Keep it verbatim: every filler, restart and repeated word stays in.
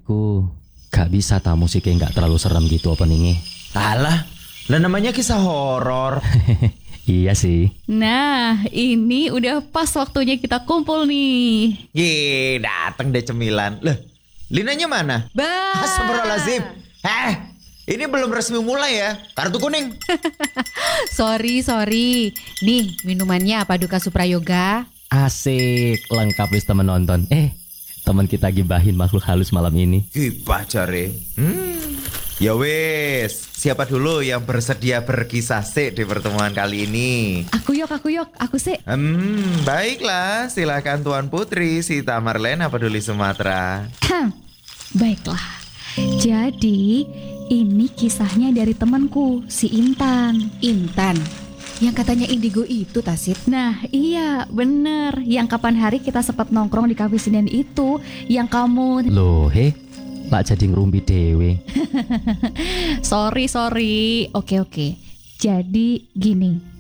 iku gak bisa ta musiknya gak terlalu serem gitu openingnya. Alah, lah namanya kisah horor. Iya sih. Nah, ini udah pas waktunya kita kumpul nih. Ye, dateng deh cemilan. Lah, Linanya mana? Bah. Astagfirullahaladzim. Eh, ini belum resmi mulai ya. Kartu kuning. Sorry, sorry. Nih, minumannya apa Duka Suprayoga? Asik, lengkap wis temen nonton. Eh, teman kita gibahin makhluk halus malam ini. Gibah jare. Hmm. Ya wes, siapa dulu yang bersedia berkisah sih di pertemuan kali ini? Aku yok, aku yok, aku sih. Hmm, baiklah, silakan Tuan Putri Sita Marlena Peduli Sumatera. Baiklah. Jadi, ini kisahnya dari temanku, si Intan. Intan, yang katanya indigo itu Tasit. Nah, iya, bener. Yang kapan hari kita sempat nongkrong di kafe Senen itu, yang kamu... Loh, he, lak jadi ngerumpi dewe. Sorry, sorry. Oke, oke. Jadi gini,